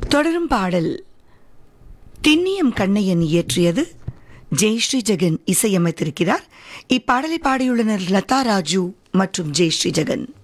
தொடரும் பாடல் திண்ணியம் கண்ணையன் இயற்றியது. ஜெயஸ்ரீ ஜெகன் இசையமைத்திருக்கிறார். இப்பாடலை பாடியுள்ளனர் லதா ராஜு மற்றும் ஜெயஸ்ரீ ஜெகன்.